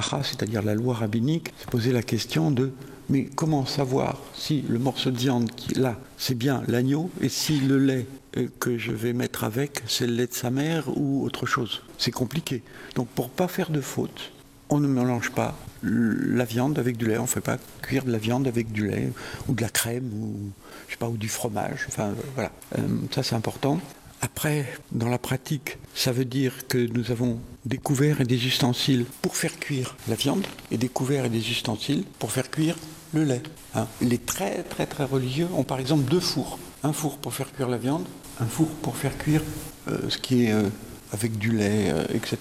halacha, c'est-à-dire la loi rabbinique, se posait la question de mais comment savoir si le morceau de viande qui est là, c'est bien l'agneau, et si le lait que je vais mettre avec, c'est le lait de sa mère ou autre chose. C'est compliqué. Donc pour ne pas faire de faute, on ne mélange pas la viande avec du lait. On ne fait pas cuire de la viande avec du lait ou de la crème ou, je sais pas, ou du fromage. Enfin, voilà. Ça, c'est important. Après, dans la pratique, ça veut dire que nous avons des couverts et des ustensiles pour faire cuire la viande et des couverts et des ustensiles pour faire cuire le lait. Les très très très religieux ont par exemple 2 fours. Un four pour faire cuire la viande, un four pour faire cuire ce qui est avec du lait, etc.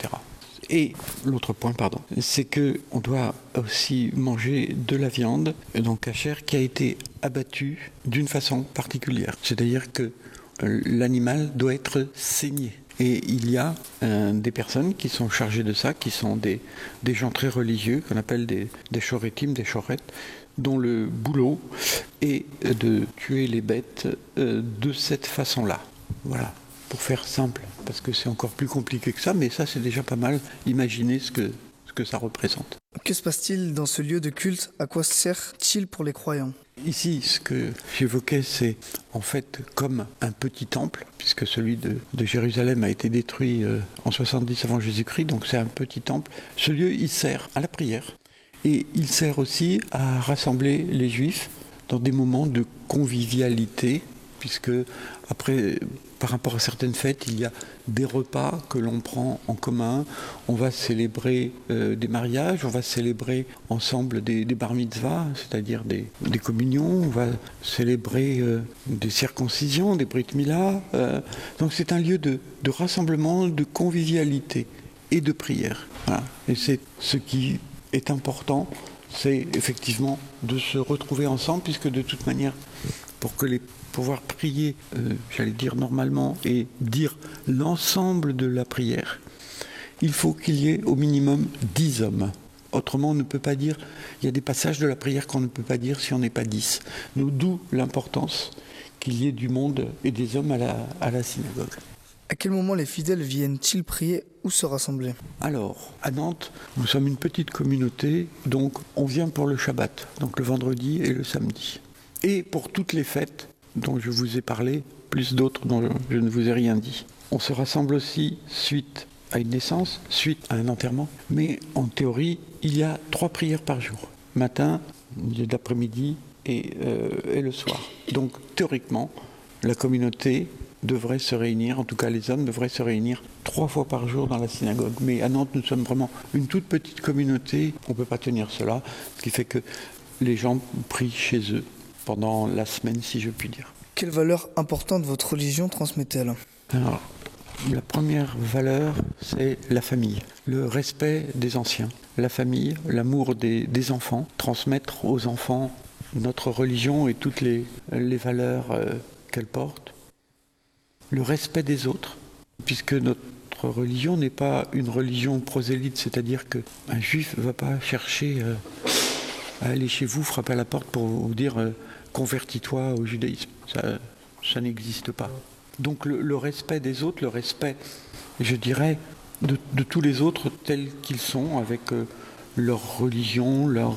Et l'autre point, c'est qu'on doit aussi manger de la viande, donc cachère, qui a été abattue d'une façon particulière. C'est-à-dire que l'animal doit être saigné. Et il y a des personnes qui sont chargées de ça, qui sont des gens très religieux, qu'on appelle des choretim, des chorettes, dont le boulot est de tuer les bêtes de cette façon-là. Voilà, pour faire simple, parce que c'est encore plus compliqué que ça, mais ça c'est déjà pas mal. Imaginez ce que ça représente. Que se passe-t-il dans ce lieu de culte? À quoi sert-il pour les croyants? Ici, ce que j'évoquais, c'est en fait comme un petit temple, puisque celui de Jérusalem a été détruit en 70 avant Jésus-Christ, donc c'est un petit temple. Ce lieu, il sert à la prière et il sert aussi à rassembler les Juifs dans des moments de convivialité, puisque après, par rapport à certaines fêtes, il y a des repas que l'on prend en commun. On va célébrer des mariages, on va célébrer ensemble des bar mitzvahs, c'est-à-dire des communions, on va célébrer des circoncisions, des brit milah. Donc c'est un lieu de rassemblement, de convivialité et de prière. Voilà. Et c'est ce qui est important, c'est effectivement de se retrouver ensemble, puisque de toute manière, pour pouvoir prier, j'allais dire normalement, et dire l'ensemble de la prière, il faut qu'il y ait au minimum 10 hommes. Autrement, on ne peut pas dire, il y a des passages de la prière qu'on ne peut pas dire si on n'est pas 10. D'où l'importance qu'il y ait du monde et des hommes à la synagogue. À quel moment les fidèles viennent-ils prier ou se rassembler? Alors, à Nantes, nous sommes une petite communauté, donc on vient pour le Shabbat, donc le vendredi et le samedi. Et pour toutes les fêtes dont je vous ai parlé, plus d'autres dont je ne vous ai rien dit. On se rassemble aussi suite à une naissance, suite à un enterrement, mais en théorie, il y a 3 prières par jour, matin, l'après-midi et le soir. Donc théoriquement, la communauté devrait se réunir, en tout cas les hommes devraient se réunir 3 fois par jour dans la synagogue. Mais à Nantes, nous sommes vraiment une toute petite communauté, on ne peut pas tenir cela, ce qui fait que les gens prient chez eux pendant la semaine, si je puis dire. Quelle valeur importante votre religion transmet-elle? Alors, la première valeur, c'est la famille, le respect des anciens, la famille, l'amour des enfants, transmettre aux enfants notre religion et toutes les valeurs qu'elle porte, le respect des autres, puisque notre religion n'est pas une religion prosélyte, c'est-à-dire qu'un juif ne va pas chercher à aller chez vous, frapper à la porte pour vous dire convertis-toi au judaïsme. Ça n'existe pas. Donc le respect des autres, le respect, je dirais, de tous les autres tels qu'ils sont, avec leur religion, leur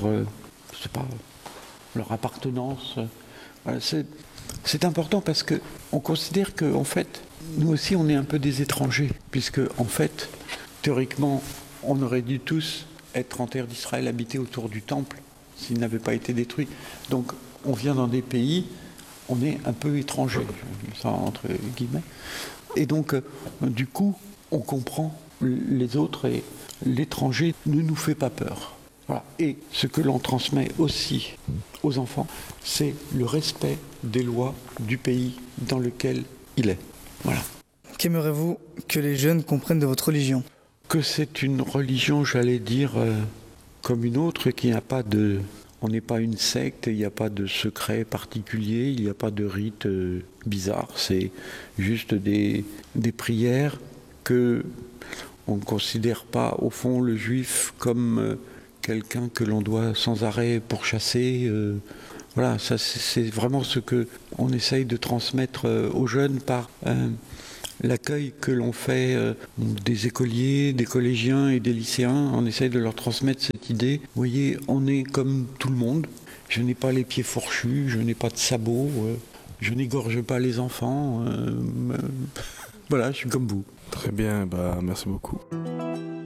appartenance. Voilà, c'est important parce qu'on considère qu'en fait, nous aussi, on est un peu des étrangers, puisque en fait, théoriquement, on aurait dû tous être en terre d'Israël, habiter autour du temple, s'il n'avait pas été détruit. Donc, on vient dans des pays, on est un peu étranger, ça entre guillemets. Et donc, du coup, on comprend les autres et l'étranger ne nous fait pas peur. Voilà. Et ce que l'on transmet aussi aux enfants, c'est le respect des lois du pays dans lequel il est. Voilà. Qu'aimeriez-vous que les jeunes comprennent de votre religion? Que c'est une religion, j'allais dire, comme une autre, qui n'a pas de... On n'est pas une secte, il n'y a pas de secret particulier, il n'y a pas de rite bizarre, c'est juste des prières que on ne considère pas, au fond, le juif comme quelqu'un que l'on doit sans arrêt pourchasser. Voilà, ça c'est vraiment ce qu'on essaye de transmettre aux jeunes par l'accueil que l'on fait des écoliers, des collégiens et des lycéens. On essaye de leur transmettre cette idée. Vous voyez, on est comme tout le monde. Je n'ai pas les pieds fourchus, je n'ai pas de sabots, je n'égorge pas les enfants. Voilà, je suis comme vous. Très bien, merci beaucoup.